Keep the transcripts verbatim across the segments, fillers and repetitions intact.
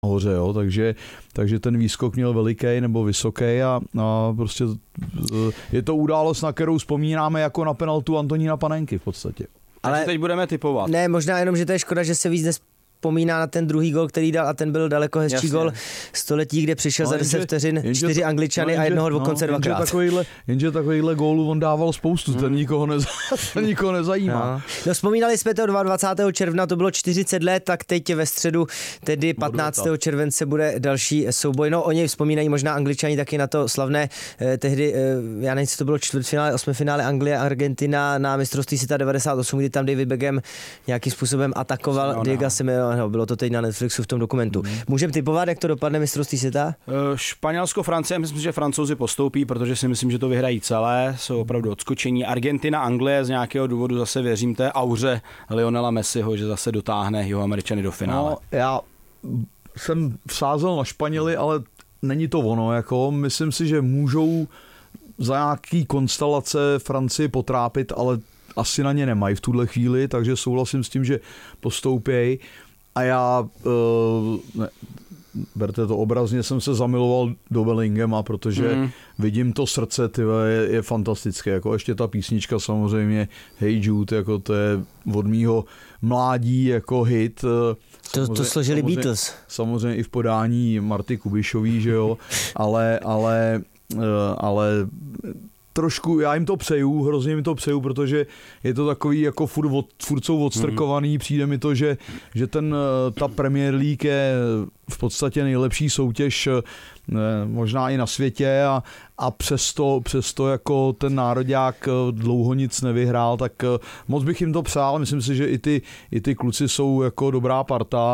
hoře, jo, takže, takže ten výskok měl veliký nebo vysoký a, a prostě je to událost, na kterou vzpomínáme jako na penaltu Antonína Panenky v podstatě. Ale takže teď budeme tipovat. Ne, možná jenom, že to je škoda, že se víc vzpomíná na ten druhý gol, který dal, a ten byl daleko hezčí Jasně. gol století, kde přišel no, za deset vteřin čtyři Angličany no, jenže, a jednoho dokonce no, dvakrát. Takovýhle, jenže takovýhle gólů on dával spoustu, hmm. ten nikoho, neza, ten nikoho nezajímá. No. no vzpomínali jsme to dvacátého druhého června, to bylo čtyřicet let, tak teď ve středu, tedy patnáctého července bude další souboj. No oni vzpomínají možná Angličani taky na to slavné eh, tehdy, eh, já nevím, co to bylo čtvrtfinále, osmifinále Anglie a Argentina na mistrovství světa devadesát osm, kdy tam David Beckham nějakým způsobem atakoval no, Diego Simeone. No, bylo to teď na Netflixu v tom dokumentu. Mm. Můžeme tipovat, jak to dopadne mistrovství světa? Španělsko, Francie, myslím, že Francouzi postoupí, protože si myslím, že to vyhrají celé, jsou opravdu odskočení. Argentina, Anglie z nějakého důvodu zase věřím té auře Lionela Messiho, že zase dotáhne jeho Američany do finále. No, já jsem vsázel na Španěli, ale není to ono, jako myslím si, že můžou za nějaký konstelace Francii potrápit, ale asi na ně nemají v tuhle chvíli, takže souhlasím s tím, že postoupějí. A já, uh, ne, berte to obrazně, jsem se zamiloval do Bellinghama, protože mm. vidím to srdce, tyhle, je, je fantastické. Jako ještě ta písnička samozřejmě Hey Jude, jako to je od mýho mládí jako hit. To, to složili samozřejmě, Beatles. Samozřejmě i v podání Marty Kubišový, že jo, ale, ale, uh, ale trošku, já jim to přeju, hrozně mi to přeju, protože je to takový jako furt, od, furt jsou odstrkovaný, přijde mi to, že, že ten, ta Premier League je v podstatě nejlepší soutěž možná i na světě a, a přesto, přesto jako ten nároďák dlouho nic nevyhrál, tak moc bych jim to přál, myslím si, že i ty, i ty kluci jsou jako dobrá parta.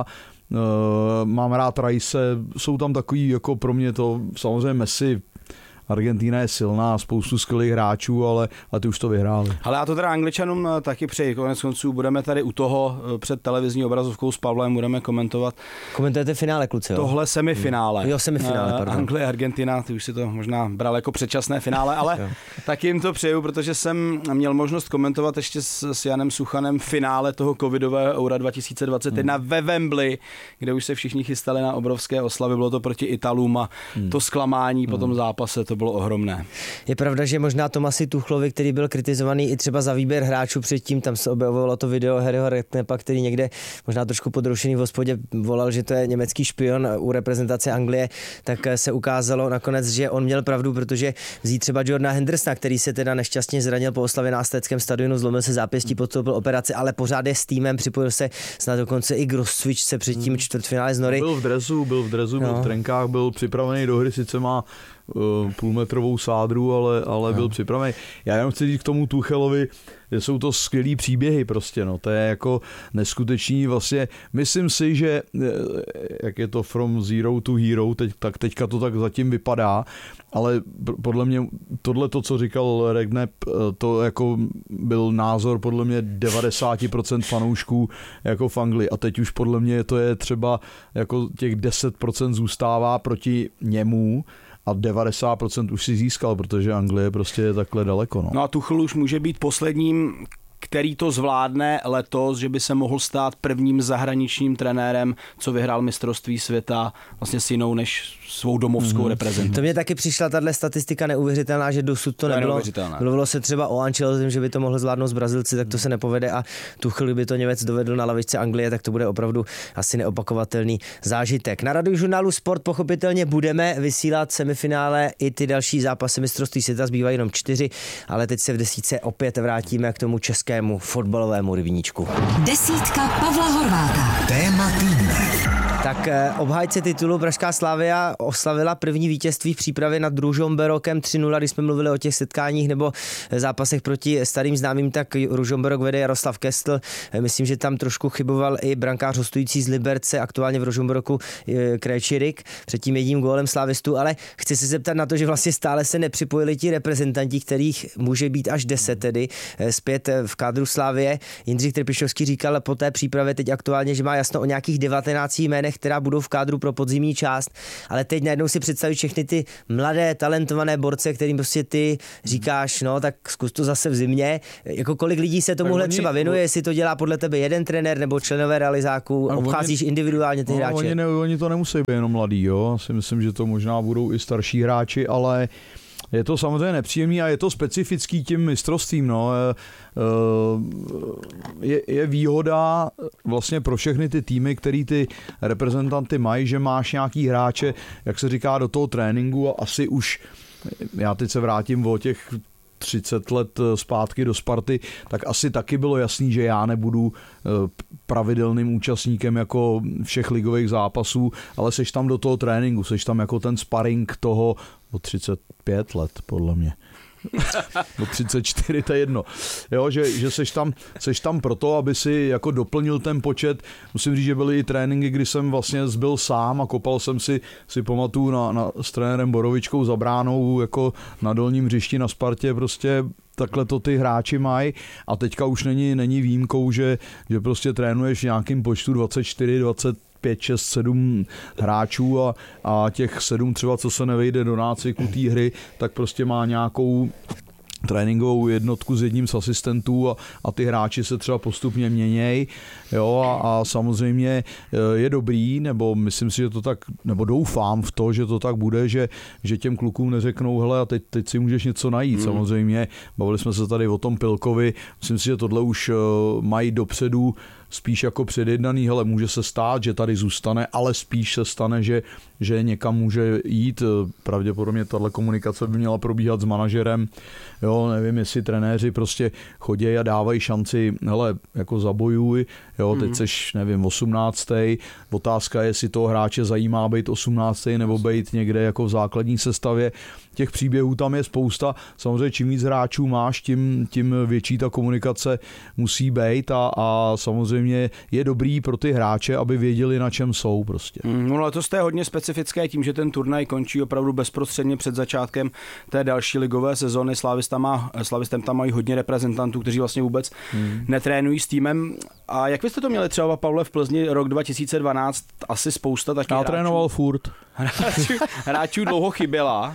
Mám rád Rice, jsou tam takový jako pro mě to samozřejmě Messi, Argentina je silná, spoustu skvělých hráčů, ale, ale ty už to vyhráli. Ale já to teda Angličanům taky přeji. Konec konců budeme tady u toho před televizní obrazovkou s Pavlem, budeme komentovat. Komentujete finále, kluci, jo? Tohle semifinále. Jo, semifinále, pardon. Anglie, Argentina, ty už si to možná bral jako předčasné finále, ale taky jim to přeju, protože jsem měl možnost komentovat ještě s, s Janem Suchanem finále toho covidového Eura dva tisíce dvacet jedna hmm. ve Wembley, kde už se všichni chystali na obrovské oslavy, bylo to proti Italům a hmm. to zklamání hmm. po tom zápase, to bylo ohromné. Je pravda, že možná Tomasi Tuchlovi, který byl kritizovaný i třeba za výběr hráčů předtím, tam se objevovalo to video Harryho Redknappa, který někde možná trošku podrušený v hospodě volal, že to je německý špion u reprezentace Anglie, tak se ukázalo nakonec, že on měl pravdu, protože vzít třeba Jordana Hendersona, který se teda nešťastně zranil po oslavě na Aztéckém stadionu, zlomil se zápěstí, podstoupil operaci, ale pořád je s týmem, připojil se snad dokonce i k rozcvičce před tím čtvrtfinále z Nory. Byl v dresu, byl v dresu, byl no. v trenkách, byl připravený do hry, sice má půlmetrovou sádru, ale, ale byl připravený. Já jenom chci říct k tomu Tuchelovi, že jsou to skvělý příběhy prostě, no, to je jako neskutečný vlastně, myslím si, že jak je to from zero to hero, teď, tak teďka to tak zatím vypadá, ale podle mě tohle to, co říkal Redknapp, to jako byl názor podle mě devadesát procent fanoušků jako v Anglii a teď už podle mě to je třeba jako těch deset procent zůstává proti němu, a devadesát procent už si získal, protože Anglie prostě je takhle daleko. No, no a Tuchel už může být posledním, který to zvládne letos, že by se mohl stát prvním zahraničním trenérem, co vyhrál mistrovství světa vlastně s jinou než svou domovskou mm-hmm. reprezentací. To mě taky přišla tahle statistika neuvěřitelná, že dosud to, to nebylo. Mluvilo se třeba o Ancelotim, že by to mohl zvládnout z Brazilci, tak to se nepovede a Tuchel, kdyby to Němec dovedl na lavičce Anglie, tak to bude opravdu asi neopakovatelný zážitek. Na radiožurnálu Sport pochopitelně budeme vysílat semifinále i ty další zápasy mistrovství světa, zbývají jenom čtyři, ale teď se v desítce opět vrátíme k tomu českému fotbalovému rybníčku. Desítka Pavla Horváta. Téma týdne. Tak obhájce titulu Pražská Slavia oslavila první vítězství v přípravě nad Ružomberokem tři nula, když jsme mluvili o těch setkáních nebo zápasech proti starým známým, tak Ružomberok vede Jaroslav Kestl. Myslím, že tam trošku chyboval i brankář hostující z Liberce, aktuálně v Ružomberoku Krejčírik, před tím jedním gólem slávistů, ale chci se zeptat na to, že vlastně stále se nepřipojili ti reprezentanti, kterých může být až deset tedy zpět v kádru Slavie. Jindřich Trpišovský říkal po té přípravě teď aktuálně, že má jasno o nějakých devatenácti jménech, která budou v kádru pro podzimní část, ale teď najednou si představit všechny ty mladé, talentované borce, kterým prostě ty říkáš, no tak zkus to zase v zimě. Jako kolik lidí se tomuhle oni, třeba věnuje, jestli to dělá podle tebe jeden trenér nebo členové realizáků, obcházíš oni, individuálně ty no, hráče? Oni, ne, oni to nemusí být jenom mladí, jo. Já si myslím, že to možná budou i starší hráči, ale je to samozřejmě nepříjemný a je to specifický tím mistrovstvím. No. Je, je výhoda vlastně pro všechny ty týmy, který ty reprezentanty mají, že máš nějaký hráče, jak se říká, do toho tréninku a asi už, já teď se vrátím o těch třicet let zpátky do Sparty, tak asi taky bylo jasný, že já nebudu pravidelným účastníkem jako všech ligových zápasů, ale seš tam do toho tréninku, seš tam jako ten sparring toho o třicet pět let, podle mě. Do třicet čtyři, to je jedno. Jo, že, že seš tam, seš tam proto, aby si jako doplnil ten počet. Musím říct, že byly i tréninky, kdy jsem vlastně zbyl sám a kopal jsem si, si pamatuju na, na, s trenérem Borovičkou za bránou jako na dolním hřišti na Spartě, prostě takhle to ty hráči mají a teďka už není, není výjimkou, že, že prostě trénuješ v nějakým počtu dvacet čtyři, dvacet pět, šest, sedm hráčů a, a těch sedm třeba, co se nevejde do nácviku té hry, tak prostě má nějakou tréninkovou jednotku s jedním z asistentů a, a ty hráči se třeba postupně měnějí, jo, a, a samozřejmě je dobrý, nebo myslím si, že to tak, nebo doufám v to, že to tak bude, že, že těm klukům neřeknou, hele, a teď, teď si můžeš něco najít, mm. samozřejmě, bavili jsme se tady o tom Pilkovi, myslím si, že tohle už mají dopředu spíš jako předjednaný, hele, může se stát, že tady zůstane, ale spíš se stane, že, že někam může jít. Pravděpodobně tahle komunikace by měla probíhat s manažerem. Jo, nevím, jestli trenéři prostě chodí a dávají šanci, hele, jako zabojuj, jo, teď mm. seš, nevím, osmnáctý Otázka je, jestli toho hráče zajímá být osmnáctý nebo být někde jako v základní sestavě. Těch příběhů tam je spousta. Samozřejmě čím víc hráčů máš, tím, tím větší ta komunikace musí být a, a samozřejmě je dobrý pro ty hráče, aby věděli, na čem jsou prostě. Mm, no letos to je hodně specifické tím, že ten turnaj končí opravdu bezprostředně před začátkem té další ligové sezóny. Slavista má, Slavistem tam mají hodně reprezentantů, kteří vlastně vůbec mm. netrénují s týmem. A jak vy jste to měli třeba, Pavle, v Plzni rok dva tisíce dvanáct? Asi spousta taky Já hráčů. trénoval furt. Hráčů, hráčů dlouho chyběla.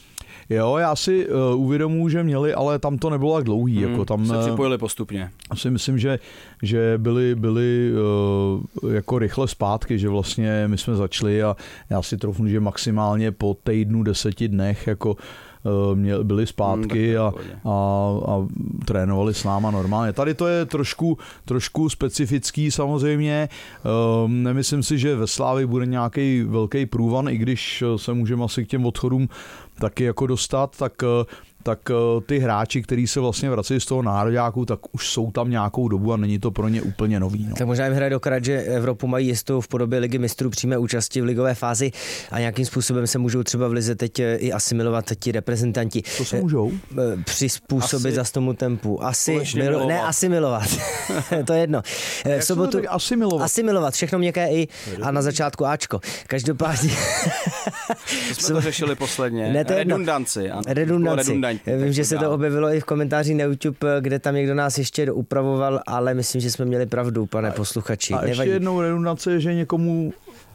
Jo, já si uh, uvědomuji, že měli, ale tam to nebylo tak dlouhý. Hmm, jako tam, se připojili postupně. Si myslím, že, že byli, byli uh, jako rychle zpátky, že vlastně my jsme začali a já si troufnu, že maximálně po týdnu, deseti dnech jako Měli, byli zpátky hmm, a, a, a trénovali s náma normálně. Tady to je trošku, trošku specifický samozřejmě. Um, nemyslím si, že ve Slávii bude nějaký velký průvan, i když se můžeme asi k těm odchodům taky jako dostat, tak tak ty hráči, kteří se vlastně vrací z toho nároďáku, tak už jsou tam nějakou dobu a není to pro ně úplně nový. No. Tak možná jim hraje dokrát, že Evropu mají jistou v podobě Ligy mistrů přímé účasti v ligové fázi a nějakým způsobem se můžou třeba v lize teď i asimilovat ti reprezentanti. To se můžou? Přizpůsobit za tomu tempu. Asi, milo, ne asimilovat. To je jedno. V sobotu asimilovat. Asimilovat, všechno měkké i a na začátku Ačko. Každopádně. To jsme to řešili posledně. Ne, to redundanci. Redundanci. Vím, že se to objevilo i v komentáři na YouTube, kde tam někdo nás ještě doupravoval, ale myslím, že jsme měli pravdu, pane posluchači. A ještě jednou redundace, že někomu...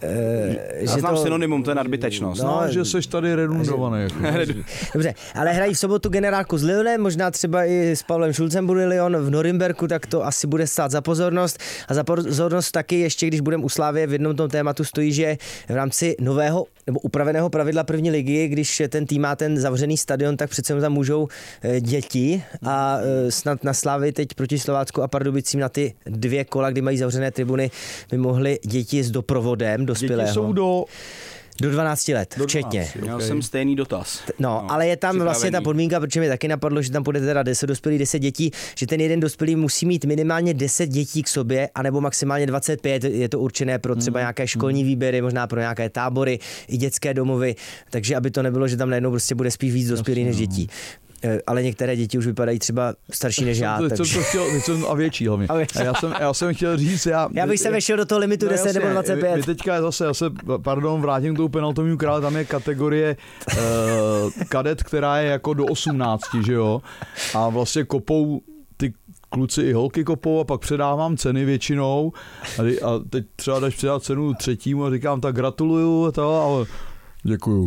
Já znám to... synonymum, to je nadbytečnost. No, no, že seš tady redundovaný. Jako. Dobře, ale hrají v sobotu generálku s Lyonem, možná třeba i s Pavlem Šulcem bude Lyon v Norimberku, tak to asi bude stát za pozornost. A za pozornost taky, ještě když budeme u Slávie, v jednom tom tématu stojí, že v rámci nového nebo upraveného pravidla první ligy, když ten tým má ten zavřený stadion, tak přece tam můžou děti a snad na Slávii teď proti Slovácku a Pardubicím na ty dvě kola, kdy mají zavřené tribuny, by mohly děti s doprovodem dospělého. Děti jsou do... Do dvanácti let, do včetně. dvanácti, Měl okay. jsem stejný dotaz. No, no ale je tam vlastně ta podmínka, protože mi taky napadlo, že tam bude teda deset dospělých, deset dětí, že ten jeden dospělý musí mít minimálně deset dětí k sobě, anebo maximálně dvacet pět, je to určené pro třeba nějaké školní výběry, možná pro nějaké tábory, i dětské domovy, takže aby to nebylo, že tam najednou prostě bude spíš víc dospělých než dětí. Ale některé děti už vypadají třeba starší než já. Teď jsem to chtěl, teď jsem, a větší hlavně. A, větší. a já, jsem, já jsem chtěl říct, já... Já bych se vešel do toho limitu no, deset jasně, nebo dvacet pět. My teďka zase, já se, pardon, vrátím k tomu penaltovému králi, tam je kategorie uh, kadet, která je jako do osmnácti, že jo? A vlastně kopou ty kluci i holky kopou a pak předávám ceny většinou a, a teď třeba jdeš předat cenu třetímu a říkám, tak gratuluju to, ale děkuju.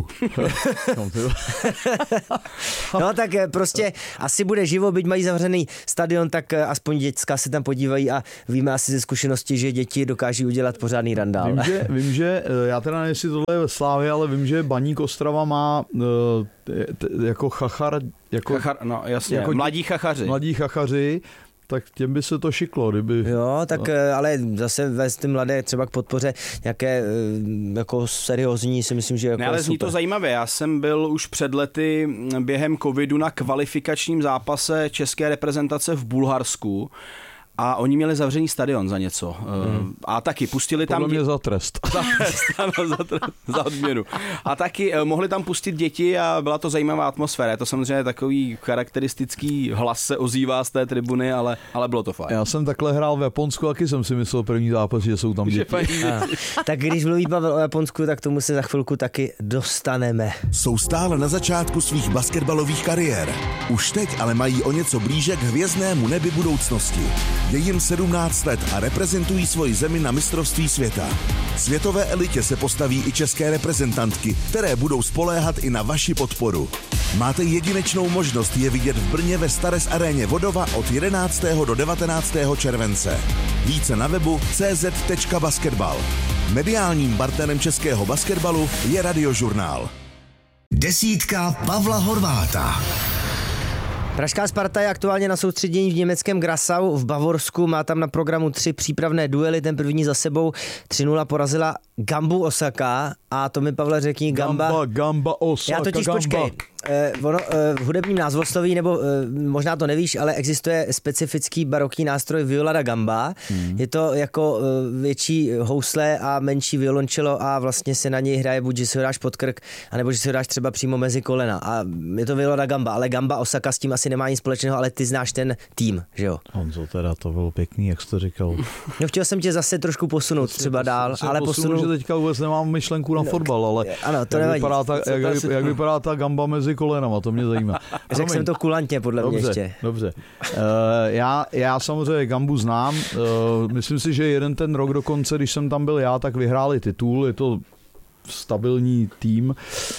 No tak prostě asi bude živo, byť mají zavřený stadion, tak aspoň děcka se tam podívají a víme asi ze zkušenosti, že děti dokáží udělat pořádný randál. Vím, že, vím, že já teda nevím, jestli tohle je ve Slávě, ale vím, že Baník Ostrava má jako chachar, jako, Chachar, no jasně, jako mladí chachaři. Mladí chachaři, tak těm by se to šiklo, kdyby... Jo, tak no. Ale zase vést ty mladé třeba k podpoře nějaké jako seriózní, si myslím, že jako ne, ale zní to zajímavě. Já jsem byl už před lety během covidu na kvalifikačním zápase české reprezentace v Bulharsku a oni měli zavřený stadion za něco. Hmm. A taky pustili tam... Podle mě za trest. Za trest, ano, za, trest, za odměnu. A taky mohli tam pustit děti a byla to zajímavá atmosféra. Je to samozřejmě takový charakteristický hlas se ozývá z té tribuny, ale, ale bylo to fajn. Já jsem takhle hrál v Japonsku, taky jsem si myslel první zápas, že jsou tam děti. A, tak když mluví Pavel o Japonsku, tak tomu se za chvilku taky dostaneme. Jsou stále na začátku svých basketbalových kariér. Už teď ale mají o něco blíže k hvězdnému nebi budoucnosti. Je jim sedmnáct let a reprezentují svoji zemi na mistrovství světa. Světové elitě se postaví i české reprezentantky, které budou spoléhat i na vaši podporu. Máte jedinečnou možnost je vidět v Brně ve Stares aréně Vodova od jedenáctého do devatenáctého července. Více na webu c z tečka basketbal. Mediálním partnerem českého basketbalu je Radiožurnál. Desítka Pavla Horváta. Pražská Sparta je aktuálně na soustředění v německém Grassau v Bavorsku, má tam na programu tři přípravné duely, ten první za sebou tři nula porazila Gambu Osaka a to mi, Pavle, řekni, Gamba... Gamba, Gamba Osaka, Já totiž, Gamba. počkej, eh, ono, eh, v hudebním názvosloví, nebo eh, možná to nevíš, ale existuje specifický barokní nástroj viola da gamba. Hmm. Je to jako eh, větší housle a menší violončelo a vlastně se na něj hraje buď, že si ho dáš pod krk, anebo že si ho dáš třeba přímo mezi kolena. A je to viola da gamba, ale Gamba Osaka s tím asi nemá nic společného, ale ty znáš ten tým, že jo? Honzo, teda to bylo pěkný, jak jsi to říkal. No, chtěl jsem tě zase trošku posunout třeba dál, ale posunu... že teďka vůbec nemám myšlenku na no, fotbal, ale ano, to jak, nevadí. vypadá ta, jak, jak, jak vypadá ta Gamba mezi kolenama, to mě zajímá. Řekl jsem to kulantně, podle dobře, mě ještě. Dobře, uh, já, já samozřejmě Gambu znám, uh, myslím si, že jeden ten rok dokonce, když jsem tam byl já, tak vyhráli titul, je to stabilní tým,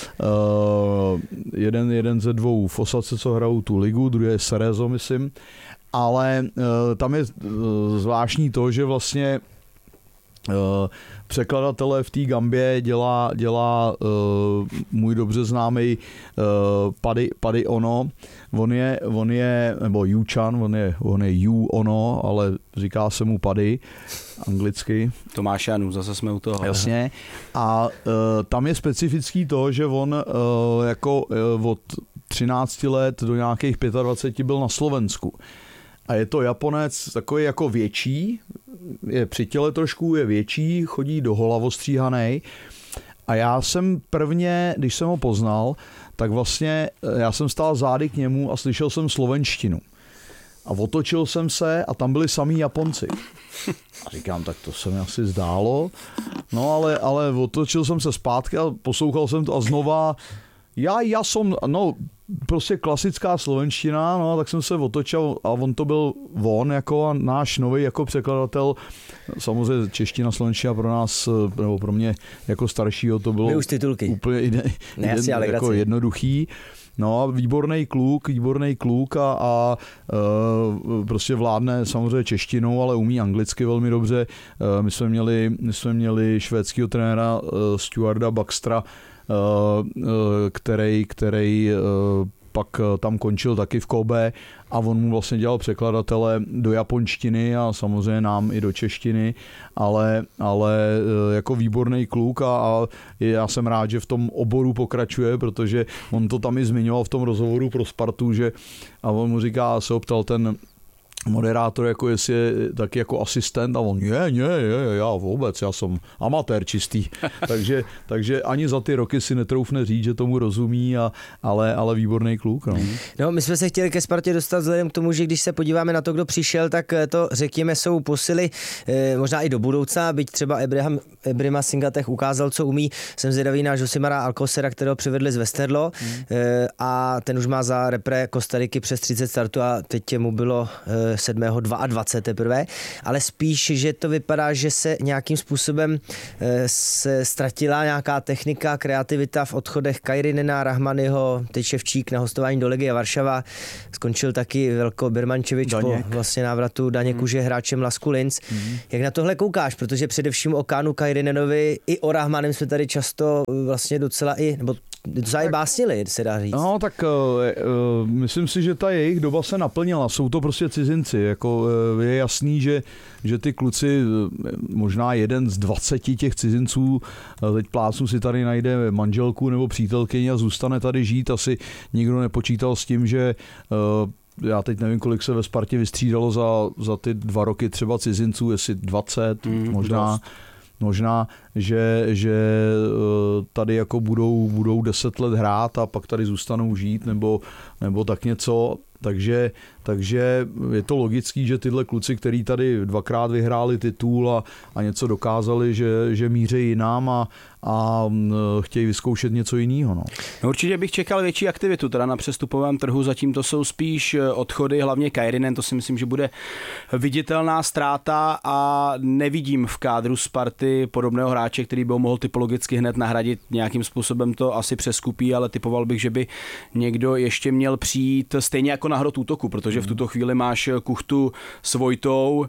uh, jeden, jeden ze dvou v Osace, co hrajou tu ligu, druhý je Cerezo, myslím, ale uh, tam je uh, zvláštní to, že vlastně uh, překladatele v té Gambě dělá, dělá uh, můj dobře známý uh, Paddy, Paddy Ono. On je, on je, nebo Yu-chan, on je, on je Yu Ono, ale říká se mu Paddy anglicky. Tomáš Janů, zase jsme u toho. Jasně. A uh, tam je specifický to, že on uh, jako uh, od třinácti let do nějakých dvaceti pěti byl na Slovensku. A je to Japonec takový jako větší, je při těle trošku, je větší, chodí do holavostříhanej. A já jsem prvně, když jsem ho poznal, tak vlastně já jsem stál zády k němu a slyšel jsem slovenštinu. A otočil jsem se a tam byli samý Japonci. A říkám, tak to se mi asi zdálo. No ale, ale otočil jsem se zpátky a poslouchal jsem to a znova já, já jsem, no prostě klasická slovenština, no tak jsem se otočil a on to byl on jako a náš nový jako překladatel. Samozřejmě čeština, slovenština pro nás, nebo pro mě jako staršího to bylo úplně ide, ne, ide, jako jednoduchý. No a výborný kluk, výborný kluk a, a e, prostě vládne samozřejmě češtinou, ale umí anglicky velmi dobře. E, my jsme měli, my jsme měli švédského trenéra e, Stuarda Baxtra, který, který pak tam končil taky v Kobe a on mu vlastně dělal překladatele do japonštiny a samozřejmě nám i do češtiny, ale, ale jako výborný kluk a, a já jsem rád, že v tom oboru pokračuje, protože on to tam i zmiňoval v tom rozhovoru pro Spartu, že a on mu říká, se optal ten moderátor, jako jestli je taky jako asistent a on, je, ne, je, já vůbec, já jsem amatér čistý. takže, takže ani za ty roky si netroufne říct, že tomu rozumí, a, ale, ale výborný kluk. No. no, my jsme se chtěli ke Spartě dostat vzhledem k tomu, že když se podíváme na to, kdo přišel, tak to, řekněme, jsou posily eh, možná i do budoucna, byť třeba Ibrahim, Ibrahima Singatech ukázal, co umí. Jsem zvědavý na Josimara Alcosera, kterého přivedli z Westerlo hmm. eh, a ten už má za repre Kostariky přes třicet startů a teď mu bylo eh, sedmého dvacet dva teprve, ale spíš, že to vypadá, že se nějakým způsobem se ztratila nějaká technika, kreativita v odchodech Kajrinena, Rahmanyho, teď Ševčík na hostování do Legie Varšava, skončil taky Velko Birmančevič po vlastně návratu Daněk hmm. už je hráčem Lasku Linz. Hmm. Jak na tohle koukáš? Protože především o Kánu Kajrinenovi i o Rahmanem jsme tady často vlastně docela i, nebo docela i básnili, se dá říct. No, tak uh, uh, myslím si, že ta jejich doba se naplnila. Jsou to prostě cizinci. Jako, uh, je jasný, že, že ty kluci, možná jeden z dvaceti těch cizinců, uh, teď plácnu si tady najde manželku nebo přítelkyni a zůstane tady žít. Asi nikdo nepočítal s tím, že uh, já teď nevím, kolik se ve Spartě vystřídalo za, za ty dva roky třeba cizinců, jestli dvacet, mm, možná. Dost. Možná, že, že tady jako budou, budou deset let hrát a pak tady zůstanou žít nebo, nebo tak něco. Takže, takže je to logický, že tyhle kluci, který tady dvakrát vyhráli titul a, a něco dokázali, že, že míří jinam a, a chtějí vyzkoušet něco jiného. No. No určitě bych čekal větší aktivitu teda na přestupovém trhu, zatím to jsou spíš odchody, hlavně Kajrinen, to si myslím, že bude viditelná ztráta a nevidím v kádru Sparty podobného hráče, který by ho mohl typologicky hned nahradit, nějakým způsobem to asi přeskupí, ale typoval bych, že by někdo ještě měl přijít stejně jako na hrot útoku, protože v tuto chvíli máš Kuchtu s Vojtou,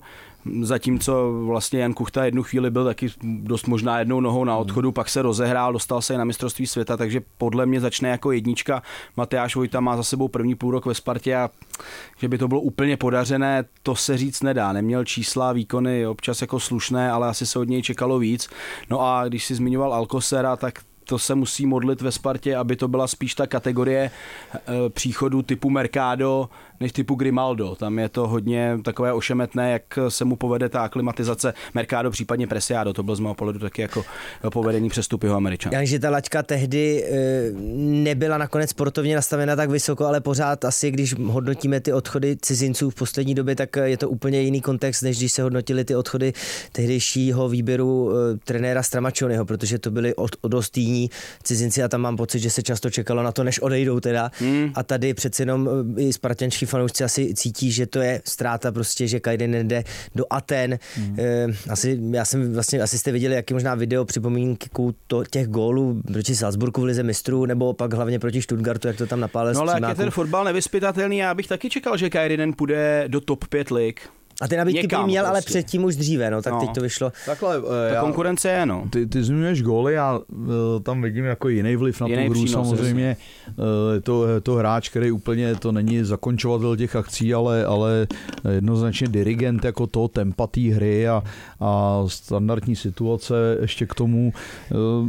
zatímco vlastně Jan Kuchta jednu chvíli byl taky dost možná jednou nohou na odchodu, pak se rozehrál, dostal se i na mistrovství světa, takže podle mě začne jako jednička. Matyáš Vojta má za sebou první půl rok ve Spartě a že by to bylo úplně podařené, to se říct nedá. Neměl čísla, výkony občas jako slušné, ale asi se od něj čekalo víc. No a když si zmiňoval Alcosera, tak to se musí modlit ve Spartě, aby to byla spíš ta kategorie e, příchodu typu Mercado než typu Grimaldo. Tam je to hodně takové ošemetné, jak se mu povede ta aklimatizace. Mercado, případně Preciado, to byl z mého pohledu taky jako povedení přestupy jeho Američan. Takže ta laťka tehdy e, nebyla nakonec sportovně nastavena tak vysoko, ale pořád asi, když hodnotíme ty odchody cizinců v poslední době, tak je to úplně jiný kontext, než když se hodnotili ty odchody tehdejšího výběru e, trenéra Stramačonyho, protože to byly od, o dost jiní cizinci a tam mám pocit, že se často čekalo na to, než odejdou teda. Hmm. A tady přece jenom i spartanští fanoušci asi cítí, že to je ztráta prostě, že Kajrinen jde do Aten. Hmm. E, asi, já jsem vlastně, asi jste viděli, jaký možná video připomínku to, těch gólů proti Salzburgu v lize mistrů, nebo pak hlavně proti Stuttgartu, jak to tam napálil. No ale jak je ten fotbal nevyzpytatelný, já bych taky čekal, že Kajrinen půjde do top pět lig. A ty nabídky Někam, měl, prostě. ale předtím už dříve, no, tak no. Teď to vyšlo. Takhle, Ta já, konkurence je, no. Ty, ty zmiňuješ góly, já uh, tam vidím jako jiný vliv na jiný tu hru, přínos, samozřejmě. Uh, je to, je to hráč, který úplně, to není zakončovatel těch akcí, ale, ale jednoznačně dirigent jako to, tempa té hry a, a standardní situace ještě k tomu. Uh,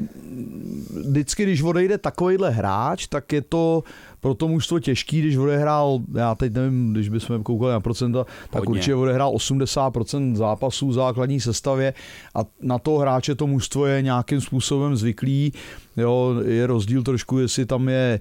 vždycky, když odejde takovejhle hráč, tak je to pro to mužstvo těžký, když odehrál, já teď nevím, když bychom koukali na procenta, tak Hodně. určitě odehrál osmdesát procent zápasů v základní sestavě a na toho hráče to mužstvo je nějakým způsobem zvyklý. Jo, je rozdíl trošku, jestli tam je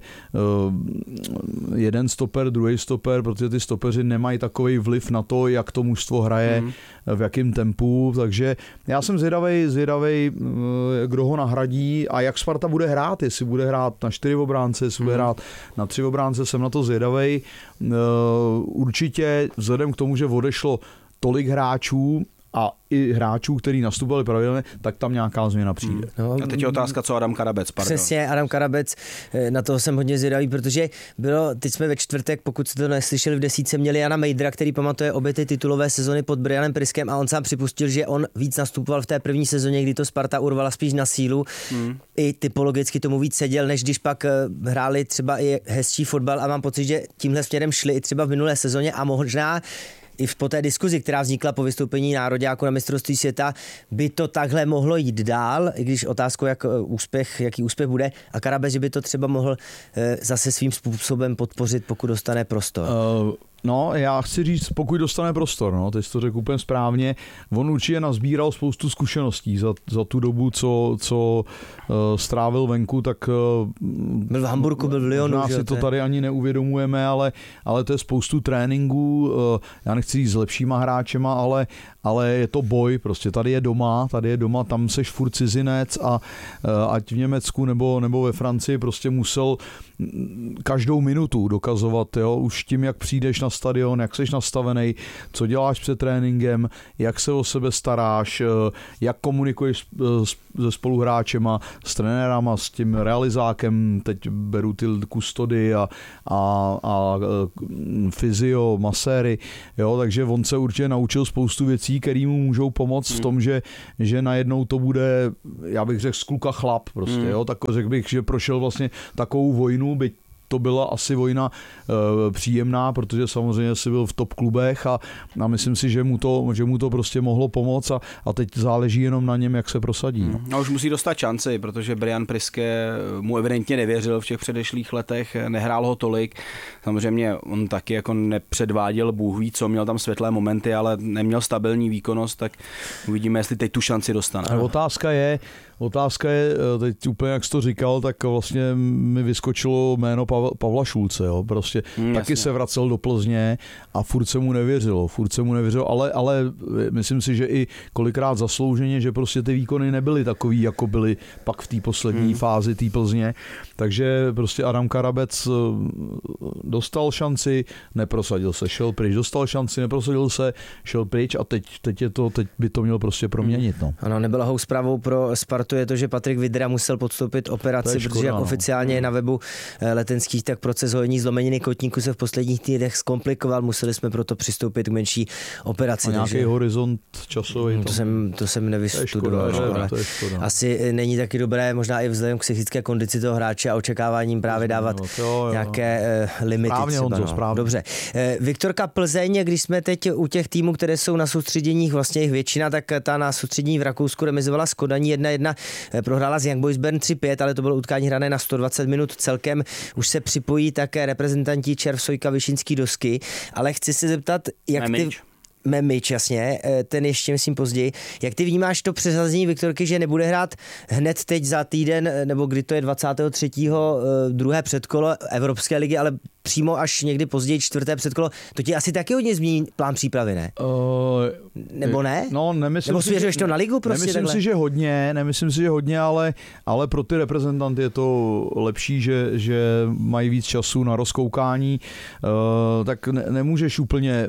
uh, jeden stoper, druhý stoper, protože ty stopeři nemají takový vliv na to, jak to mužstvo hraje, mm. v jakém tempu, takže já jsem zvědavej, zvědavej, uh, kdo ho nahradí a jak Sparta bude hrát, jestli bude hrát na čtyři obránce, jestli mm. bude hrát na tři obránce, jsem na to zvědavej. Uh, určitě vzhledem k tomu, že odešlo tolik hráčů a i hráčů, který nastupovali pravidelně, tak tam nějaká změna přijde. No, a teď je otázka, co Adam Karabec, pardon. Přesně, Adam Karabec, na toho jsem hodně zvědavý, protože bylo, teď jsme ve čtvrtek, pokud jste to neslyšeli v desítce, měli Jana Mejdra, který pamatuje obě ty titulové sezony pod Brianem Priskem a on sám připustil, že on víc nastupoval v té první sezóně, kdy to Sparta urvala spíš na sílu. Hmm. I typologicky tomu víc seděl, než když pak hráli třeba i hezčí fotbal a mám pocit, že tímhle směrem šli i třeba v minulé sezóně a možná i po té diskuzi, která vznikla po vystoupení nároďáku na mistrovství světa, by to takhle mohlo jít dál, i když otázkou, jak úspěch, jaký úspěch bude. A Karabec, že by to třeba mohl zase svým způsobem podpořit, pokud dostane prostor. Uh... No, já chci říct, pokud dostane prostor, no, ty jsi to řekl úplně správně, on určitě nazbíral spoustu zkušeností za, za tu dobu, co, co uh, strávil venku, tak uh, byl v Hamburku, byl v Lyonu. Možná si to tady ani neuvědomujeme, ale, ale to je spoustu tréninků, uh, já nechci říct s lepšíma hráčema, ale, ale je to boj, prostě tady je doma, tady je doma, tam seš furt cizinec a ať v Německu nebo, nebo ve Francii prostě musel každou minutu dokazovat, jo, už tím, jak přijdeš na stadion, jak seš nastavený, co děláš před tréninkem, jak se o sebe staráš, jak komunikuješ se spoluhráčema, s trenérama, s tím realizákem, teď beru ty kustody a, a, a fyzio, maséry, jo, takže on se určitě naučil spoustu věcí, které mu můžou pomoct v tom, že, že najednou to bude, já bych řekl, z kluka chlap prostě, mm. jo, tak řekl bych, že prošel vlastně takovou vojnu, byť to byla asi vojna e, příjemná, protože samozřejmě si byl v top klubech a, a myslím si, že mu to, že mu to prostě mohlo pomoct a, a teď záleží jenom na něm, jak se prosadí. Hmm. No už musí dostat šanci, protože Brian Priske mu evidentně nevěřil v těch předešlých letech, nehrál ho tolik. Samozřejmě on taky jako nepředváděl Bůh ví co, měl tam světlé momenty, ale neměl stabilní výkonnost, tak uvidíme, jestli teď tu šanci dostane. A otázka je, Otázka je, teď úplně jak jsi to říkal, tak vlastně mi vyskočilo jméno Pavla Šulce, jo, prostě mm, taky se vracel do Plzně a furt se mu nevěřilo, furt se mu nevěřilo, ale, ale myslím si, že i kolikrát zaslouženě, že prostě ty výkony nebyly takový, jako byly pak v té poslední mm. fázi té Plzně, takže prostě Adam Karabec dostal šanci, neprosadil se, šel pryč, dostal šanci, neprosadil se, šel pryč a teď, teď, je to, teď by to měl prostě proměnit. No. Ano, nebyla hou zprávou pro Spartu je to, že Patrik Vydra musel podstoupit operaci, škoda, protože jak no. oficiálně je na webu Letenských, tak proces hojení zlomeniny kotníku se v posledních týdnech zkomplikoval, museli jsme proto přistoupit k menší operaci. A nějaký takže... horizont časový. To, to jsem, to jsem nevystudoval. Ale asi není taky dobré, možná i vzhledem k psychické kondici toho hráče a očekáváním právě dávat no, to, jo. nějaké uh, limity. Správně, třeba, Honzo, no. Dobře. Uh, Viktorka Plzeň, když jsme teď u těch týmů, které jsou na soustředěních, vlastně jich většina, tak ta na soustředění v Rakousku remizovala s Kodaní jedna jedna, prohrála s Young Boys Bern tři pět, ale to bylo utkání hrané na sto dvacet minut celkem. Už se připojí také reprezentanti Červ, Sojka, Vyšinský Dosky, ale chci se zeptat, jak ty... Memič, jasně, ten ještě myslím později. Jak ty vnímáš to přesazení Viktorky, že nebude hrát hned teď za týden, nebo kdy to je dvacátého třetího druhé předkolo Evropské ligy, ale přímo až někdy později čtvrté předkolo, to ti asi taky hodně změní plán přípravy, ne? Uh, nebo ne? No, nemyslím nebo svěřuješ to na ligu prostě Nemyslím takhle? si, že hodně, nemyslím si, že hodně, ale, ale pro ty reprezentanty je to lepší, že, že mají víc času na rozkoukání, uh, tak ne, nemůžeš úplně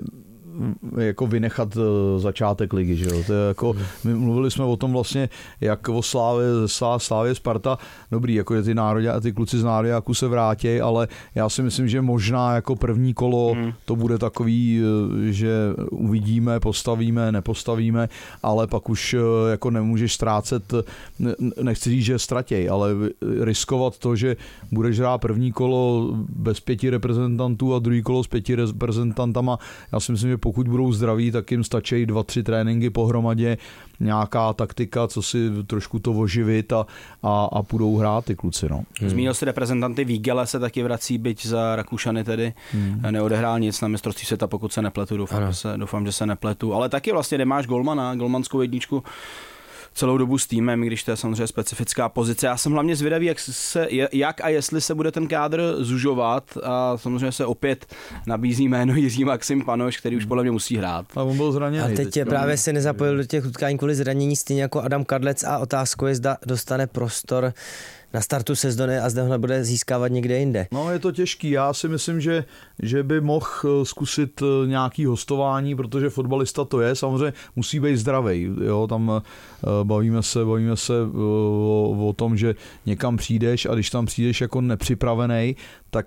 jako vynechat začátek ligy, že jo. To je jako, my mluvili jsme o tom vlastně, jak o Slávě, Slávě Sparta, dobrý, jako je ty národě, ty kluci z nároďáků se vrátí, ale já si myslím, že možná jako první kolo hmm. to bude takový, že uvidíme, postavíme, nepostavíme, ale pak už jako nemůžeš ztrácet, nechci říct, že ztratěj, ale riskovat to, že budeš hrát první kolo bez pěti reprezentantů a druhý kolo s pěti reprezentantama, já si myslím, že pokud budou zdraví, tak jim stačí dva, tři tréninky pohromadě, nějaká taktika, co si trošku to oživit a, a, a půjdou hrát ty kluci. No. Hmm. Zmínil jsi reprezentanty, Vígele se taky vrací, byť za Rakušany tedy hmm. neodehrál nic na mistrovství světa, pokud se nepletu, doufám, že se, doufám, že se nepletu, ale taky vlastně nemáš golmana, golmanskou jedničku celou dobu s týmem, když to je samozřejmě specifická pozice. Já jsem hlavně zvědavý, jak, se, jak a jestli se bude ten kádr zužovat a samozřejmě se opět nabízí jméno Jiří Maxim Panoš, který už podle mě musí hrát. A on byl zraněný. A teď, teď právě se nezapojil do těch utkání kvůli zranění, stejně jako Adam Kadlec a otázkou je, zda dostane prostor na startu sezóny a zde ho nebude získávat někde jinde. No je to těžký, já si myslím, že, že by mohl zkusit nějaký hostování, protože fotbalista to je, samozřejmě musí být zdravej, jo, tam bavíme se, bavíme se o, o tom, že někam přijdeš a když tam přijdeš jako nepřipravený, tak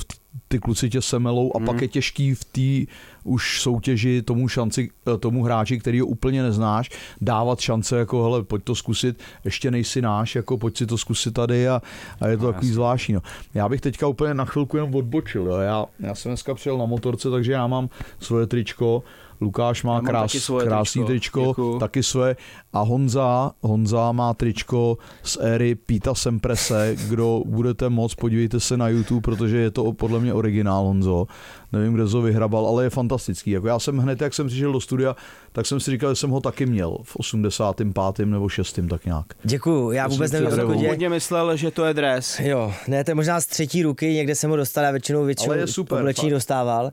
ty kluci tě semelou a hmm. pak je těžký v té už soutěži tomu šanci, tomu hráči, který ho úplně neznáš, dávat šance jako hele, pojď to zkusit, ještě nejsi náš, jako pojď si to zkusit tady a, a je to no, takový zvláštní. No. Já bych teďka úplně na chvilku jenom odbočil, jo. Já, já jsem dneska přijel na motorce, takže já mám svoje tričko, Lukáš má krás, krásný tričko, tričko taky své a Honza, Honza má tričko z éry Píta Semprese, kdo budete moc, podívejte se na YouTube, protože je to podle mě originál Honzo, nevím, kde to vyhrabal, ale je fantastický. Jako já jsem hned, jak jsem přišel do studia, tak jsem si říkal, že jsem ho taky měl v osmdesátém pátém nebo šestém tak nějak. Děkuju, já vůbec nevím. Já původně myslel, že to je dres. Jo, ne, to je možná z třetí ruky, někde jsem ho dostal, já většinou většinou oblečení dostával,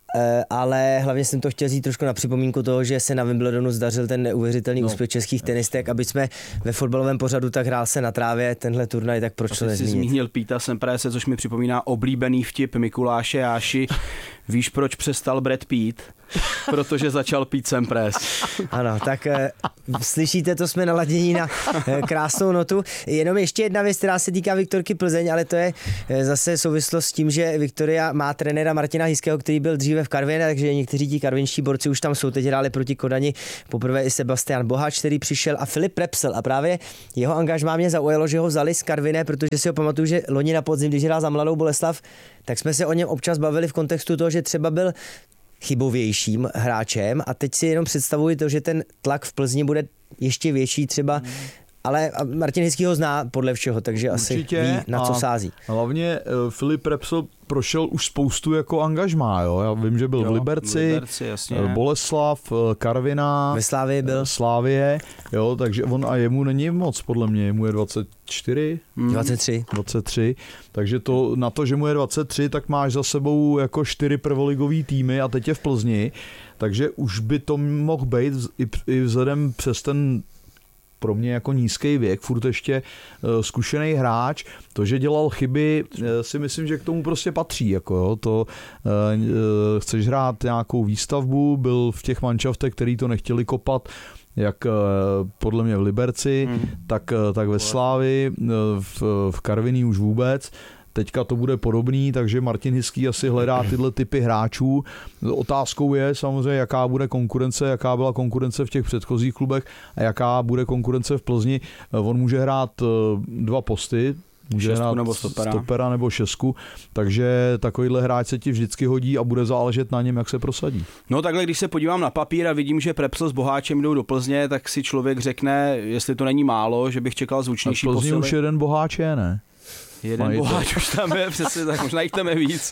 ale hlavně jsem to chtěl říct trošku na připomínku toho, že se na Wimbledonu zdařil ten neuvěřitelný no, úspěch českých tenistek, aby jsme ve fotbalovém pořadu tak hrál se na trávě tenhle turnaj, tak proč to nezmínit? Jsi zmínil Píta Samprase, což mi připomíná oblíbený vtip Mikuláše Jáši. Víš, proč přestal Brad Pitt? Protože začal pít Sampras. Ano, tak e, slyšíte, to jsme naladění na e, krásnou notu. Jenom ještě jedna věc, která se týká Viktorky Plzeň, ale to je e, zase souvislost s tím, že Viktoria má trenéra Martina Hiského, který byl dříve v Karviné, takže někteří ti karvinští borci už tam jsou, teď hráli proti Kodani. Poprvé i Sebastian Boháč, který přišel, a Filip Prepsl, a právě jeho angažmá mě zaujalo, že ho vzali z Karviné, protože si ho pamatuju, že loni na podzim, když hrál za Mladou Boleslav, tak jsme se o něm občas bavili v kontextu toho, že třeba byl chybovějším hráčem, a teď si jenom představuji to, že ten tlak v Plzni bude ještě větší třeba, ale Martin Hiský ho zná podle všeho, takže určitě asi ví, na co sází. Hlavně uh, Filip Prepsl prošel už spoustu jako angažmá, jo. Já vím, že byl jo, v Liberci, v Liberci Boleslav, Karviná, ve Slávii byl. Slávie, jo, takže on a jemu není moc, podle mě, jemu je dvacet čtyři, dvacet tři. dvacet tři, takže to, na to, že mu je dvacet tři, tak máš za sebou jako čtyři prvoligový týmy a teď je v Plzni, takže už by to mohl být i, i vzhledem přes ten pro mě jako nízký věk, furt ještě uh, zkušený hráč. To, že dělal chyby, uh, si myslím, že k tomu prostě patří. Jako, jo. To, uh, uh, chceš hrát nějakou výstavbu, byl v těch manšaftech, který to nechtěli kopat, jak uh, podle mě v Liberci, hmm. tak, uh, tak ve Slávii, uh, v, v Karviní už vůbec. Teďka to bude podobný, takže Martin Hiský asi hledá tyhle typy hráčů. Otázkou je samozřejmě, jaká bude konkurence, jaká byla konkurence v těch předchozích klubech a jaká bude konkurence v Plzni. On může hrát dva posty, může šestku hrát nebo stopera. stopera nebo šestku, takže takovýhle hráč se ti vždycky hodí a bude záležet na něm, jak se prosadí. No takhle, když se podívám na papír a vidím, že Prepsl s Boháčem jdou do Plzně, tak si člověk řekne, jestli to není málo, že bych čekal zvučnější posily. V Plzni už jeden Boháč je, ne? Jeden Mají Boháč to. Už tam je, přesně tak, možná jich tam je víc.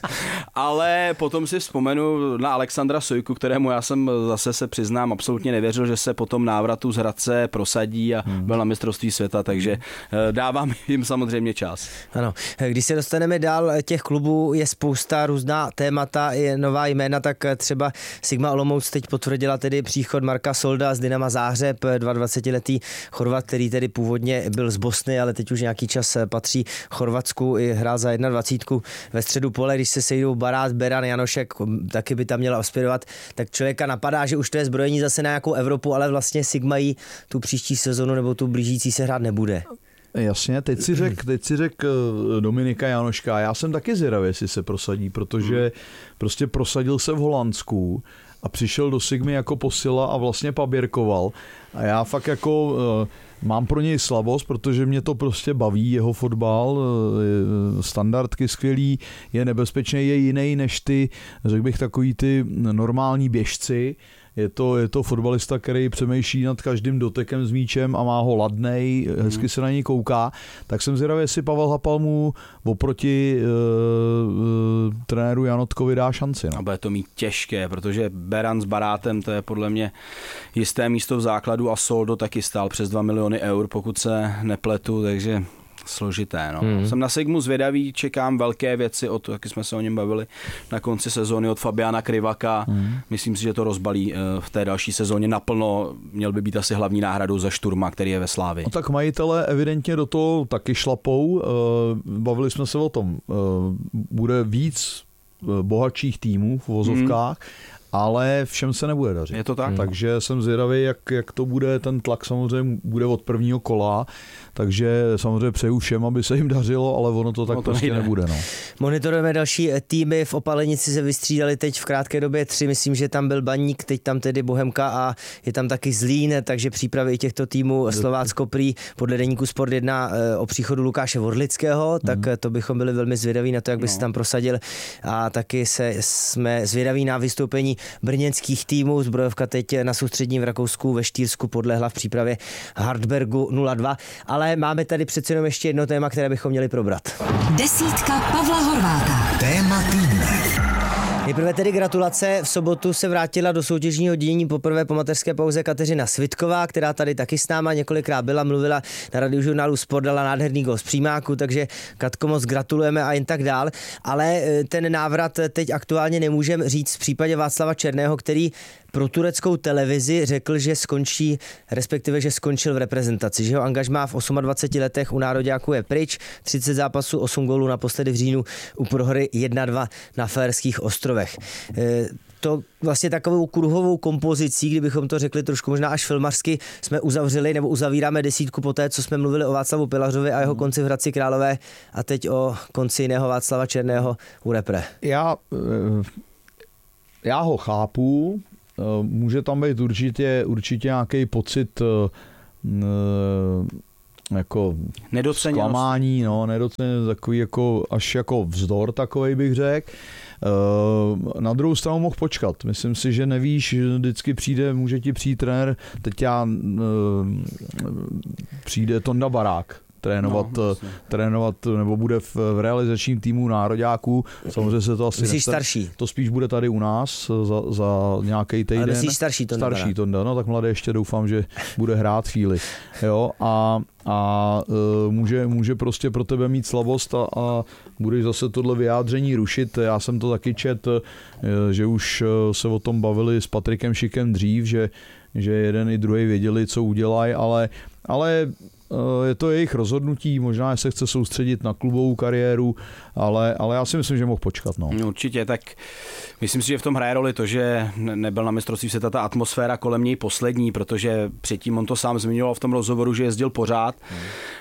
Ale potom si vzpomenu na Alexandra Sojku, kterému já jsem zase se přiznám absolutně nevěřil, že se po tom návratu z Hradce prosadí a hmm. byl na mistrovství světa, takže dávám jim samozřejmě čas. Ano, když se dostaneme dál, těch klubů je spousta, různá témata, je nová jména, tak třeba Sigma Olomouc teď potvrdila tedy příchod Marka Solda z Dynama Záhřeb, dvacetiletý Chorvat, který tedy původně byl z Bosny, ale teď už nějaký čas patří Chorvatsku i hrál za dvacítku jedna ve středu pole, když se sejdou Barát, Beran, Janošek, taky by tam měla aspirovat, tak člověka napadá, že už to je zbrojení zase na nějakou Evropu, ale vlastně Sigma jí tu příští sezonu nebo tu blížící se hrát nebude. Jasně, teď si řek, teď si řek Dominika Janoška, já jsem taky zvědavý, jestli se prosadí, protože hmm. prostě prosadil se v Holandsku a přišel do Sigmy jako posila a vlastně paběrkoval. A já fakt jako uh, mám pro něj slabost, protože mě to prostě baví, jeho fotbal, uh, standardky skvělý, je nebezpečný, je jiný než ty, řekl bych, takový ty normální běžci. Je to, je to fotbalista, který přemýšlí nad každým dotekem s míčem a má ho ladnej, mm. hezky se na něj kouká. Tak jsem zvědavý, jestli Pavel Hapal mu oproti uh, uh, trenéru Janotkovi dá šanci. No. A bude to mít těžké, protože Beran s Barátem, to je podle mě jisté místo v základu a Soldo taky stál přes dva miliony eur, pokud se nepletu, takže složité. No. Hmm. Jsem na Sigmu zvědavý, čekám velké věci, od, taky jsme se o něm bavili na konci sezóny, od Fabiana Krivaka. Hmm. Myslím si, že to rozbalí v té další sezóně naplno. Měl by být asi hlavní náhradou za Šturma, který je ve Slávii. No tak majitelé evidentně do toho taky šlapou. Bavili jsme se o tom. Bude víc bohatších týmů v vozovkách, hmm. ale všem se nebude dařit. Je to tak? Takže jsem zvědavý, jak, jak to bude, ten tlak samozřejmě bude od prvního kola, takže samozřejmě přeju všem, aby se jim dařilo, ale ono to tak no to prostě nejde. Nebude. No. Monitorujeme další týmy, v Opalenici se vystřídali teď v krátké době tři, myslím, že tam byl Baník, teď tam tedy Bohemka a je tam taky Zlín, takže přípravy těchto týmů Slovácko prý podle deníku Sport jedna o příchodu Lukáše Vodlického, tak hmm. to bychom byli velmi zvědaví na to, jak by no. se tam prosadil a taky se, jsme zvědaví na vystoupení brněnských týmů. Zbrojovka teď na soustřední v Rakousku ve Štýrsku podlehla v přípravě Hartbergu nula dva, ale máme tady přece jenom ještě jedno téma, které bychom měli probrat. Desítka Pavla Horváta. Téma týdne. Nejprve tedy gratulace. V sobotu se vrátila do soutěžního dění poprvé po mateřské pauze Kateřina Svitková, která tady taky s náma několikrát byla, mluvila na Radiožurnálu Sport, dala nádherný gól z přímáku, takže Katko, moc gratulujeme a jen tak dál. Ale ten návrat teď aktuálně nemůžeme říct v případě Václava Černého, který pro tureckou televizi řekl, že skončí, respektive, že skončil v reprezentaci, že jeho angažmá v dvaceti osmi letech u nároďáků je pryč, třicet zápasů, osm gólů, naposledy v říjnu u prohry jedna dva na Faerských ostrovech. E, to vlastně takovou kruhovou kompozicí, kdybychom to řekli trošku možná až filmařsky, jsme uzavřeli nebo uzavíráme desítku po té, co jsme mluvili o Václavu Pilařovi a jeho konci v Hradci Králové a teď o konci jiného Václava Černého u repre. Já, já ho chápu, může tam být určitě, určitě nějaký pocit jako zklamání, no, nedoceněnost, takový jako, až jako vzdor takovej bych řekl. Na druhou stranu mohl počkat. Myslím si, že nevíš, vždycky přijde, může ti přijít trenér, teď já přijde Tonda Barák trénovat, no, trénovat nebo bude v, v realizačním týmu nároďáků. Samozřejmě se to asi myslíš starší? To spíš bude tady u nás za, za nějaký týden. Ale myslíš starší Tonda? Starší Tonda, no tak mladý ještě doufám, že bude hrát chvíli. Jo, a a uh, může, může prostě pro tebe mít slabost a, a budeš zase tohle vyjádření rušit. Já jsem to taky čet, uh, že už uh, se o tom bavili s Patrikem Šikem dřív, že, že jeden i druhý věděli, co udělají, ale, ale je to jejich rozhodnutí, možná se chce soustředit na klubovou kariéru, ale, ale já si myslím, že mohl počkat. No. Určitě, tak myslím si, že v tom hraje roli to, že nebyl na mistrovství světa ta atmosféra kolem něj poslední, protože předtím on to sám zmiňoval v tom rozhovoru, že jezdil pořád. Hmm.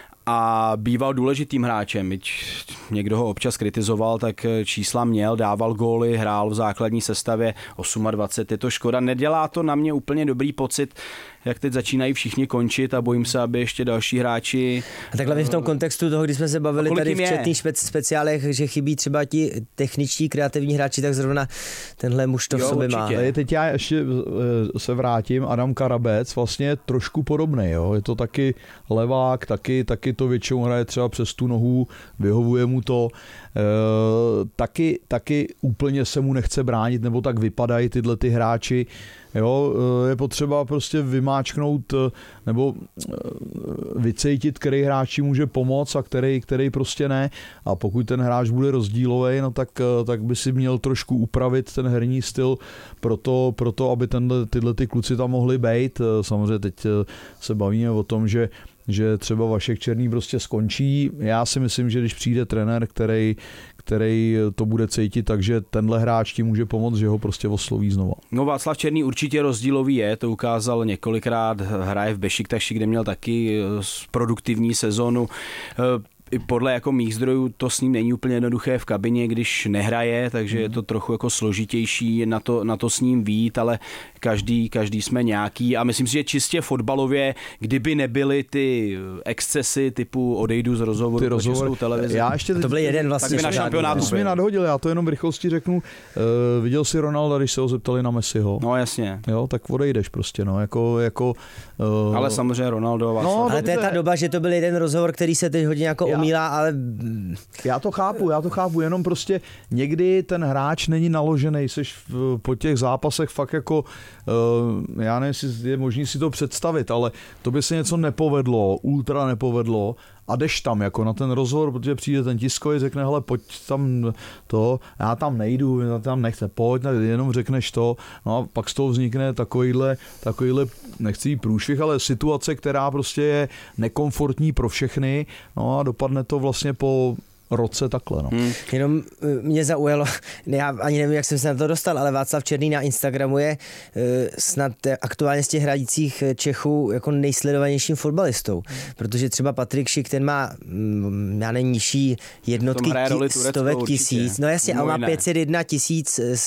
A býval důležitým hráčem, byť někdo ho občas kritizoval, tak čísla měl, dával góly, hrál v základní sestavě dvacet osm, je to škoda, nedělá to na mě úplně dobrý pocit, jak teď začínají všichni končit a bojím se, aby ještě další hráči... A takhle v tom kontextu toho, když jsme se bavili tady v četných špe- speciálech, že chybí třeba ti techničtí, kreativní hráči, tak zrovna tenhle muž to v sobě má. Ale teď já ještě se vrátím, Adam Karabec vlastně je trošku podobný, jo? Je to taky levák, taky, taky to většinou hraje třeba přes tu nohu, vyhovuje mu to, e, taky, taky úplně se mu nechce bránit, nebo tak vypadají tyhle ty hráči. Jo, je potřeba prostě vymáčknout nebo vycejtit, který hráči může pomoct a který, který prostě ne. A pokud ten hráč bude rozdílový, no tak, tak by si měl trošku upravit ten herní styl proto, proto aby tenhle, tyhle ty kluci tam mohli být. Samozřejmě teď se bavíme o tom, že že třeba Vašek Černý prostě skončí. Já si myslím, že když přijde trenér, který, který to bude cítit, takže tenhle hráč ti může pomoct, že ho prostě osloví znova. No Václav Černý určitě rozdílový je, to ukázal několikrát, hraje v Bešiktaši, kde měl taky produktivní sezonu. I podle jako mých zdrojů to s ním není úplně jednoduché v kabině, když nehraje, takže je to trochu jako složitější na to, na to s ním vít, ale každý, každý jsme nějaký a myslím si, že čistě fotbalově, kdyby nebyly ty excesy typu odejdu z rozhovoru pro Českou televizi. Já ještě to byl jeden vlastně. Tak by na šampionátu byl. Mě nadhodil, já to jenom v rychlosti řeknu. Uh, viděl jsi Ronalda, když se ho zeptali na Messiho? No jasně. Jo, tak odejdeš prostě, no, jako... jako uh... Ale samozřejmě Ronaldo. Vlastně. No, ale to je ta doba, že to byl jeden rozhovor, který se teď hodně jako já. Omílá, ale... Já to chápu, já to chápu, jenom prostě někdy ten hráč není naložený, seš v, po těch zápasech fakt jako, uh, já nevím, jestli je možný si to představit, ale to by se něco nepovedlo, ultra nepovedlo a jdeš tam jako na ten rozhovor, protože přijde ten tiskový, řekne, hele, pojď tam to, já tam nejdu, já tam nechce, pojď, jenom řekneš to, no a pak z toho vznikne takovýhle, takovýhle, nechci jít průšvih, ale situace, která prostě je nekomfortní pro všechny, no a dopadne to vlastně po roce takhle. No. Hmm. Jenom mě zaujalo, já ani nevím, jak jsem se na to dostal, ale Václav Černý na Instagramu je uh, snad aktuálně z těch hradících Čechů jako nejsledovanějším fotbalistou, protože třeba Patrik Šik, ten má mm, já nejnižší jednotky tí, stovek tisíc, no jasně, a má pět set jedna tisíc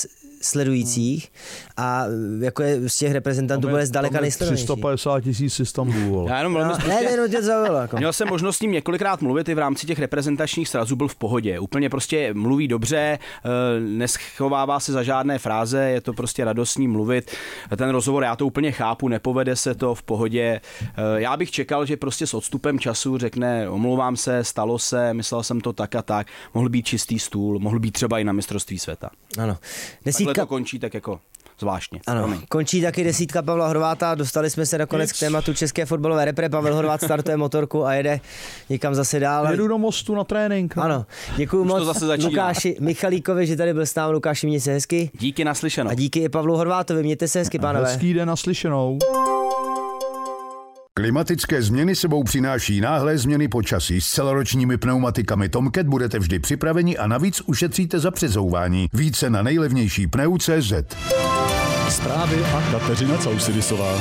sledujících a jako je z těch reprezentantů bude zdaleka nejsledovanější. tři sta padesát tisíc Istanbul. Já jenom velmi no, ne, ne, no, tě zaujalo, jako. Měl jsem možnost s ním několikrát mluvit i v rámci těch reprezentačních srazů, byl v pohodě. Úplně prostě mluví dobře, neschovává se za žádné fráze, je to prostě radostný mluvit. Ten rozhovor, já to úplně chápu, nepovede se to v pohodě. Já bych čekal, že prostě s odstupem času řekne, omlouvám se, stalo se, myslel jsem to tak a tak, mohl být čistý stůl, mohl být třeba i na mistrovství světa. Ano. Desítka... Takhle to končí tak jako zvláštně. Ano, Promiň. Končí taky desítka Pavla Horváta, dostali jsme se nakonec k tématu české fotbalové repre. Pavel Horvát startuje motorku a jede někam zase dál. Jedu do Mostu na trénink. Ano, děkuju Už moc Lukáši Michalíkovi, že tady byl s námi. Lukáši, mějte se hezky. Díky, naslyšenou. A díky i Pavlu Horvátovi, mějte se hezky, pánové. Hezký den, naslyšenou. Klimatické změny sebou přináší náhlé změny počasí. S celoročními pneumatikami Tomcat budete vždy připraveni a navíc ušetříte za přezouvání. Více na nejlevnější pneu tečka cé zet. Zprávy a Kateřina Causidisová.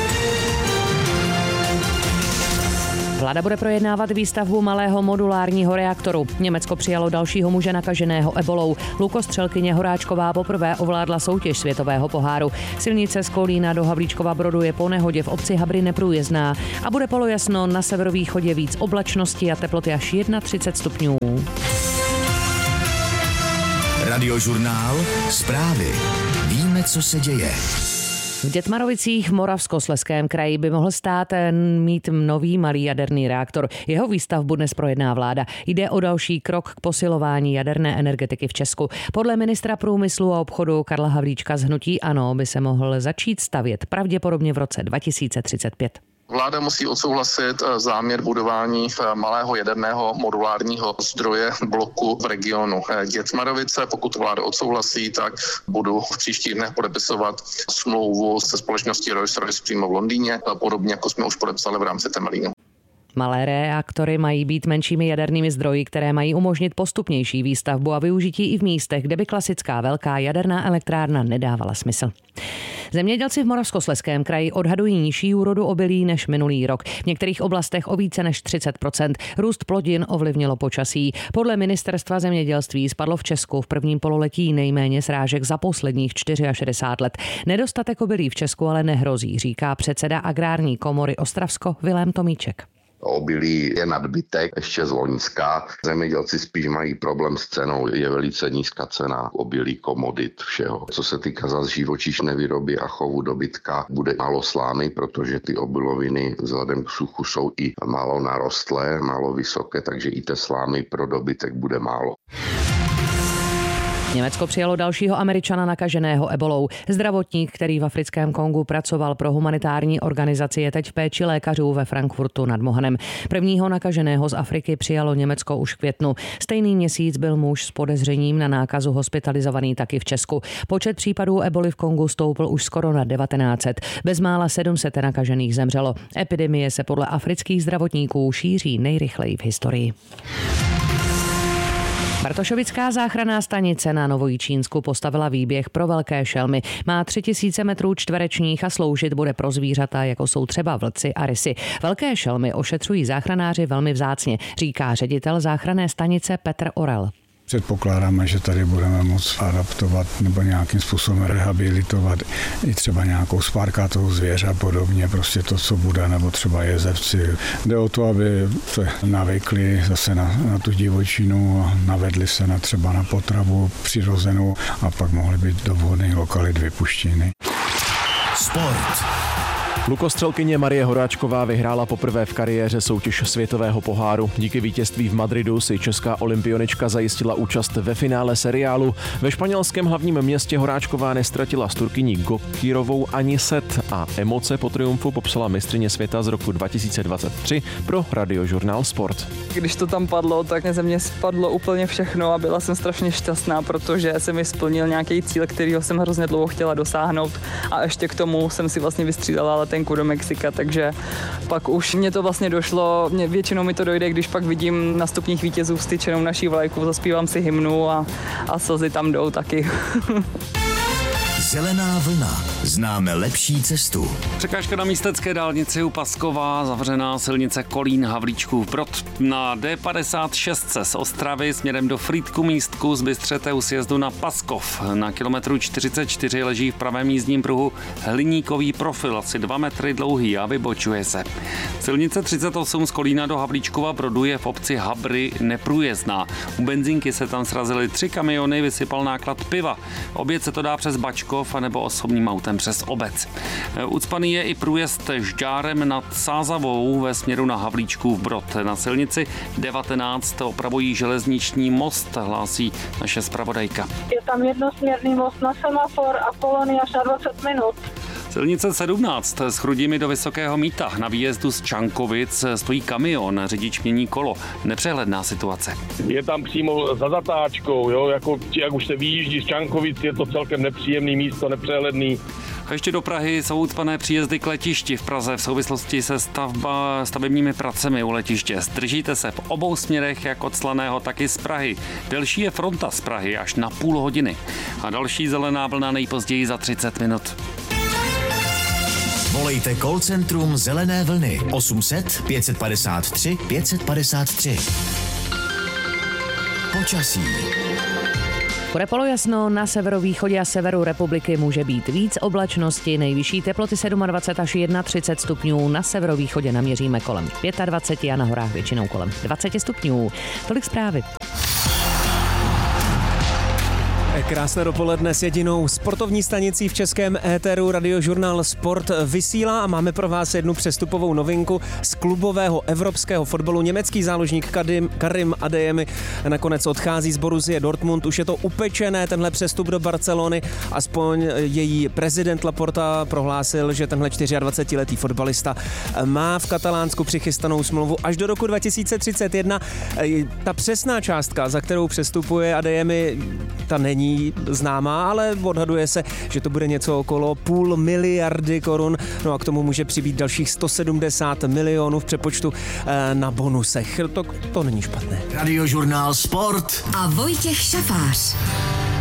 Vláda bude projednávat výstavbu malého modulárního reaktoru. Německo přijalo dalšího muže nakaženého ebolou. Lukostřelkyně Horáčková poprvé ovládla soutěž světového poháru. Silnice z Kolína do Havlíčkova Brodu je po nehodě v obci Habry neprůjezdná a bude polojasno, na severovýchodě víc oblačnosti a teploty až třicet jedna stupňů. Radiožurnál, zprávy. Víme, co se děje. V Dětmarovicích v Moravskoslezském kraji by mohl stát mít nový malý jaderný reaktor. Jeho výstavbu dnes projedná vláda. Jde o další krok k posilování jaderné energetiky v Česku. Podle ministra průmyslu a obchodu Karla Havlíčka z hnutí ANO by se mohl začít stavět pravděpodobně v roce dva tisíce třicet pět. Vláda musí odsouhlasit záměr budování malého jaderného modulárního zdroje bloku v regionu Dětmarovice. Pokud vláda odsouhlasí, tak budu v příštích dnech podepisovat smlouvu se společností Rolls-Royce přímo v Londýně, podobně jako jsme už podepsali v rámci Temelínu. Malé reaktory mají být menšími jadernými zdroji, které mají umožnit postupnější výstavbu a využití i v místech, kde by klasická velká jaderná elektrárna nedávala smysl. Zemědělci v Moravskoslezském kraji odhadují nižší úrodu obilí než minulý rok. V některých oblastech o více než třicet procent. Růst plodin ovlivnilo počasí. Podle ministerstva zemědělství spadlo v Česku v prvním pololetí nejméně srážek za posledních šedesát čtyři let. Nedostatek obilí v Česku ale nehrozí, říká předseda Agrární komory Ostravsko Vilém Tomíček. Obilí je nadbytek ještě z loňska. Zemědělci spíš mají problém s cenou. Je velice nízká cena obilí, komodit, všeho. Co se týká zase živočišné výroby a chovu dobytka, bude málo slámy, protože ty obiloviny vzhledem k suchu jsou i málo narostlé, málo vysoké, takže i té slámy pro dobytek bude málo. Německo přijalo dalšího Američana nakaženého ebolou. Zdravotník, který v africkém Kongu pracoval pro humanitární organizaci, je teď v péči lékařů ve Frankfurtu nad Mohanem. Prvního nakaženého z Afriky přijalo Německo už v květnu. Stejný měsíc byl muž s podezřením na nákazu hospitalizovaný taky v Česku. Počet případů eboli v Kongu stoupl už skoro na devatenáct set. Bezmála sedm set nakažených zemřelo. Epidemie se podle afrických zdravotníků šíří nejrychleji v historii. Bartošovická záchranná stanice na Novojičínsku postavila výběh pro velké šelmy. Má tři tisíce metrů čtverečních a sloužit bude pro zvířata, jako jsou třeba vlci a rysy. Velké šelmy ošetřují záchranáři velmi vzácně, říká ředitel záchranné stanice Petr Orel. Předpokládáme, že tady budeme moct adaptovat nebo nějakým způsobem rehabilitovat i třeba nějakou spárkátovou zvěř a podobně, prostě to, co bude, nebo třeba jezevci. Jde o to, aby se navykli zase na, na tu divočinu a navedli se na třeba na potravu přirozenou a pak mohli být do vhodných lokalit vypuštěny. Sport. Lukostřelkyně Marie Horáčková vyhrála poprvé v kariéře soutěž světového poháru. Díky vítězství v Madridu si česká olympionička zajistila účast ve finále seriálu. Ve španělském hlavním městě Horáčková nestratila s Turkyní Gokirovou ani set a emoce po triumfu popsala mistryně světa z roku dva tisíce dvacet tři pro Radiožurnál Sport. Když to tam padlo, tak ze mě spadlo úplně všechno a byla jsem strašně šťastná, protože se mi splnil nějaký cíl, kterýho jsem hrozně dlouho chtěla dosáhnout a ještě k tomu jsem si vlastně vystřídala letenku do Mexika, takže pak už mě to vlastně došlo, mě, většinou mi to dojde, když pak vidím na stupních vítězů vztyčenou naší vlajku, zaspívám si hymnu a, a slzy tam jdou taky. Zelená vlna. Známe lepší cestu. Překážka na místecké dálnici u Paskova, zavřená silnice Kolín Havlíčkův Brod. Na D padesát šest z Ostravy směrem do Frýdku Místku z Bystřete u sjezdu na Paskov. Na kilometru čtyřicet čtyři leží v pravém jízdním pruhu hliníkový profil, asi dva metry dlouhý a vybočuje se. Silnice třicet osm z Kolína do Havlíčkova Brodu je v obci Habry neprůjezdná. U benzínky se tam srazily tři kamiony, vysypal náklad piva. Obět se to dá přes Bačkov anebo osobním autem přes obec. Ucpaný je i průjezd Žďárem nad Sázavou ve směru na Havlíčkův Brod. Na silnici devatenáct opravují železniční most, hlásí naše zpravodajka. Je tam jednosměrný most na semafor a kolony až na dvacet minut. Silnice sedmnáct s Chrudimi do Vysokého Mýta. Na výjezdu z Čankovic stojí kamion, řidič mění kolo. Nepřehledná situace. Je tam přímo za zatáčkou, jo, jako jak už se vyjíždí z Čankovic, je to celkem nepříjemný místo, nepřehledný. A ještě do Prahy jsou ucpané příjezdy k letišti v Praze v souvislosti se stavba, stavebními pracemi u letiště. Zdržíte se v obou směrech, jak od Slaného, tak i z Prahy. Delší je fronta z Prahy až na půl hodiny. A další zelená vlna nejpozději za třicet minut. Volejte call centrum Zelené vlny osm set pět padesát tři pět padesát tři. Počasí. Bude polojasno, na severovýchodě a severu republiky může být víc oblačnosti, nejvyšší teploty dvacet sedm až třicet jedna stupňů, na severovýchodě naměříme kolem dvacet pět a na horách většinou kolem dvacet stupňů. Tolik zprávy. Krásné dopoledne s jedinou sportovní stanicí v českém éteru. Radiožurnál Sport vysílá a máme pro vás jednu přestupovou novinku z klubového evropského fotbalu. Německý záložník Karim, Karim Adeyemi nakonec odchází z Borussia Dortmund. Už je to upečené, tenhle přestup do Barcelony. Aspoň její prezident Laporta prohlásil, že tenhle dvacetčtyřletý fotbalista má v Katalánsku přichystanou smlouvu až do roku dva tisíce třicet jedna. Ta přesná částka, za kterou přestupuje Adeyemi, ta není známá, ale odhaduje se, že to bude něco okolo půl miliardy korun. No a k tomu může přibýt dalších sto sedmdesát milionů v přepočtu na bonusech. To, to není špatné. Radiožurnál Sport a Vojtěch Šafář.